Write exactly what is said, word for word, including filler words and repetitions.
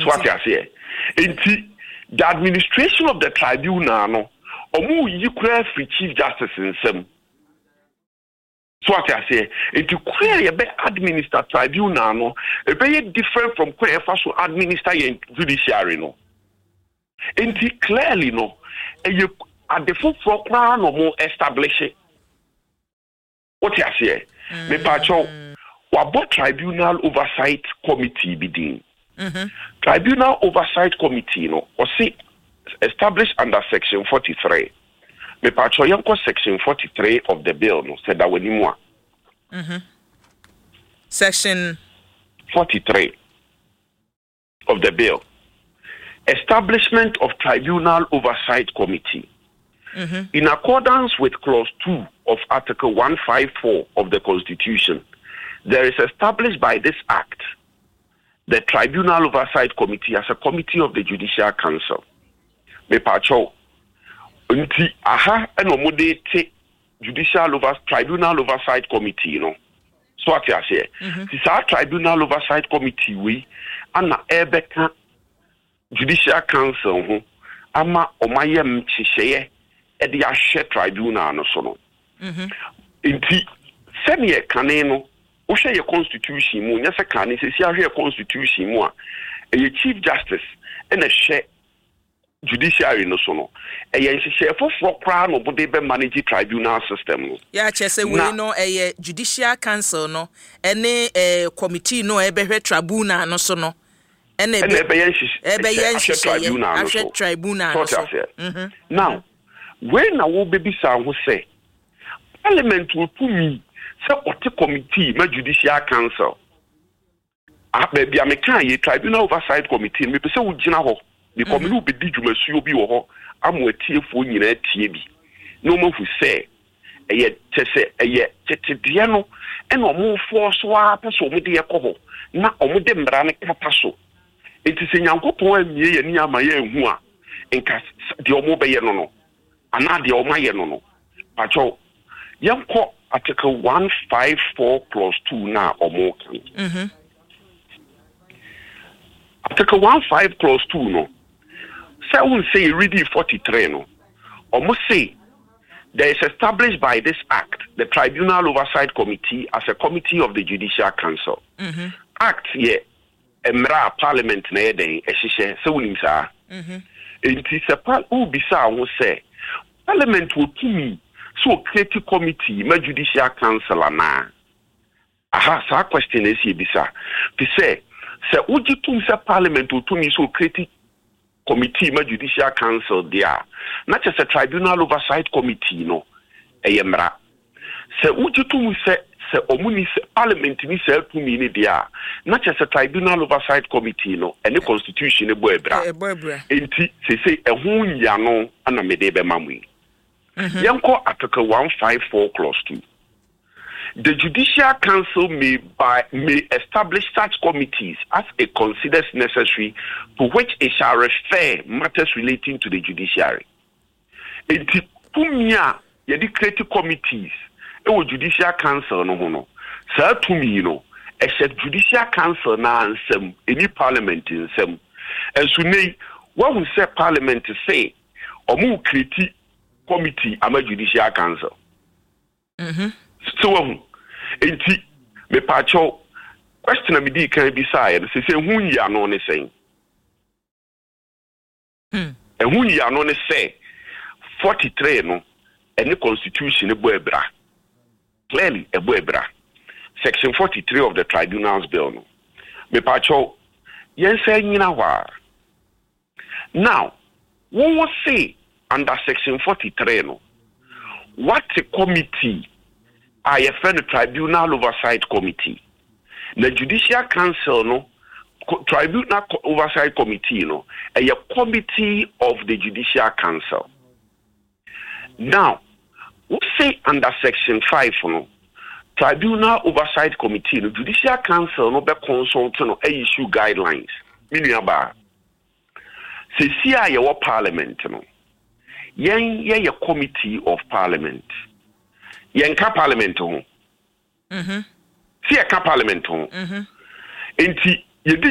So what you say? Enti the administration of the tribunal no omu yikura free chief justice in some. So what I say, it queer you be administer tribunal no, a very different from queer first to administer your judiciary no. And clearly no, you at the full program no more establish it. What I say, me pacho, what tribunal oversight committee be mm-hmm. Tribunal oversight committee no, or see established under section forty-three. Me pacho yanko section forty-three of the bill no said that when you want. Mm-hmm. Section forty-three of the bill. Establishment of Tribunal Oversight Committee. Mm-hmm. In accordance with clause two of Article one fifty-four of the Constitution, there is established by this act the Tribunal Oversight Committee as a committee of the Judicial Council. Me pacho Nti aha eno modete Judicial Over Tribunal Oversight Committee, you know. So what I say, this our Tribunal Oversight Committee we ana ebeka Judicial Council ho ama omayem chisheye e de ahwe tribunal no so no. Mhm. Nti senior kane no wo hwe ye constitution mu nya se kane se si ahwe constitution mu a e chief justice e na hwe judiciary no so no e yen hye foforo kra no bode be manage tribunal system no ya chese we no e judicial council no ene eh committee no e behwe tribunal no so no ene e be yen hye e be yen hye tribunal no so tribunal no so mhm now when na wo bebisa ho say parliament will put me say ote committee ma judicial council ah be bia me kan ye tribunal oversight committee me pese wo gina ho because me be di dwumasuo bi wo ho amoatiefo nyina tie bi no mo fu say eye tese eye tetedie no e no mo force wa pese o mo de yekoho na o mo de mra ne kata so enti se nyankopon amie ye ni amaye ehu a enka de o mo be ye no no ana de o ma ye no no pacho yanko article one fifty-four plus two na o mo kan mhm article one fifty plus two no say we say reading forty-three no almost say there is established by this act the Tribunal Oversight Committee as a committee of the Judicial Council. Mm-hmm. Act ye emra parliament na eden ehihye se wonim saa. Mhm. Enti se pa u bisa wo say parliament will to me so create committee ma Judicial Council na. Aha sa question is ye bisa. Fi say se ujitum se parliament will to me so create committee ma Judicial Council there not just a Tribunal Oversight Committee no eyemra se ujitum se se omuni se parliament ni se to me ni there not just a Tribunal Oversight Committee no any constitution e boebra enti se se ehun ya no ana me de be mamui yanko article one fifty-four clause two. The Judicial Council may by may establish such committees as it considers necessary, to which it shall refer matters relating to the judiciary. In Pumia, yedi create committees. It was Judicial Council no no. Sir to me, you know, except Judicial Council na and some any parliament in some. And so nay, what we say parliament to say, or more create committee ama Judicial Council. Mm-hmm. So enti me pacho question me di kan bi sai se se hu ya no ne sen hm e hu ya no ne say forty-three no any constitution e bo ebra clearly e bo ebra section forty-three of the Tribunals Bill no me pacho yen say nyina hwa now what was say under section forty-three no what a committee I friend the Tribunal Oversight Committee. The Judicial Council no Tribunal Oversight Committee no a committee of the Judicial Council. Now, we say under section five no Tribunal Oversight Committee no Judicial Council no be consult no issue guidelines. Meaning ba se si a your parliament no yen ye a committee of parliament. Yenka parliament ho. Mhm. Si eka parliament ho. Mhm. Enti